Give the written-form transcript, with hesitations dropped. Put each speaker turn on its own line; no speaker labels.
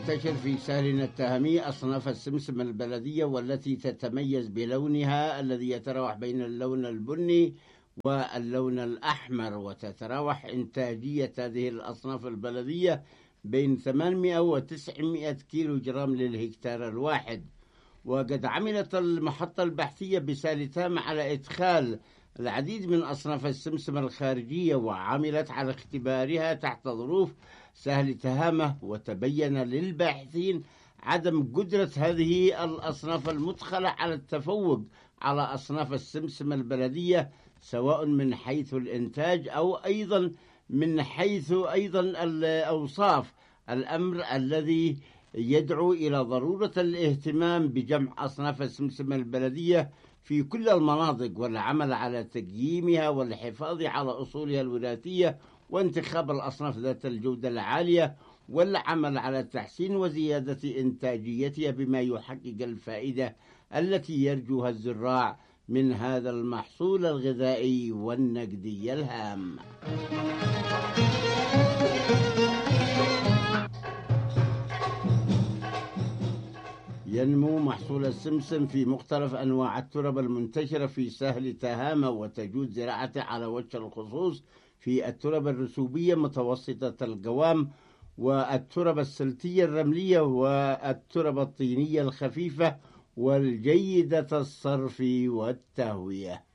المنتشر في سهلنا التهامي أصناف السمسم البلدية، والتي تتميز بلونها الذي يتراوح بين اللون البني واللون الأحمر، وتتراوح إنتاجية هذه الأصناف البلدية بين 800 و 900 كيلو جرام للهكتار الواحد. وقد عملت المحطة البحثية بسهل تهامة على إدخال العديد من أصناف السمسم الخارجية، وعملت على اختبارها تحت ظروف سهل تهامة، وتبين للباحثين عدم قدرة هذه الأصناف المدخلة على التفوق على أصناف السمسم البلدية، سواء من حيث الإنتاج أو أيضا من حيث أيضا الأوصاف، الأمر الذي يدعو إلى ضرورة الاهتمام بجمع أصناف السمسم البلدية في كل المناطق، والعمل على تقييمها والحفاظ على أصولها الوراثية، وانتخاب الأصناف ذات الجودة العالية، والعمل على تحسين وزيادة إنتاجيتها بما يحقق الفائدة التي يرجوها الزراع من هذا المحصول الغذائي والنقدي الهام. ينمو محصول السمسم في مختلف أنواع التربة المنتشرة في سهل تهامة، وتجوز زراعته على وجه الخصوص في التربة الرسوبية متوسطة القوام، والتربة السلتية الرملية، والتربة الطينية الخفيفة، والجيدة الصرف والتهوية.